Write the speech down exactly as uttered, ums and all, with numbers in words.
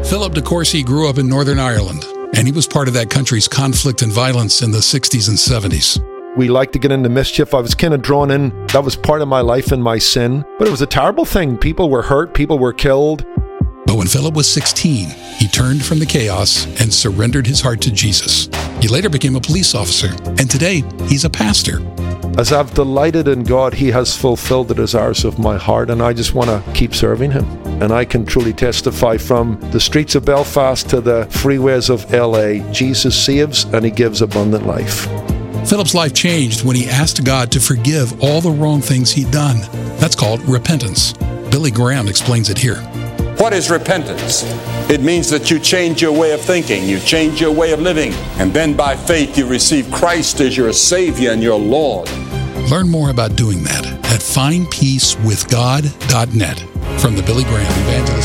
Philip de Courcy grew up in Northern Ireland, and he was part of that country's conflict and violence in the sixties and seventies. We liked to get into mischief. I was kind of drawn in. That was part of my life and my sin. But it was a terrible thing. People were hurt. People were killed. But when Philip was sixteen, he turned from the chaos and surrendered his heart to Jesus. He later became a police officer, and today he's a pastor. As I've delighted in God, He has fulfilled the desires of my heart, and I just want to keep serving Him. And I can truly testify from the streets of Belfast to the freeways of L A, Jesus saves and He gives abundant life. Philip's life changed when he asked God to forgive all the wrong things he'd done. That's called repentance. Billy Graham explains it here. What is repentance? It means that you change your way of thinking, you change your way of living, and then by faith you receive Christ as your Savior and your Lord. Learn more about doing that at find peace with god dot net from the Billy Graham Evangelist.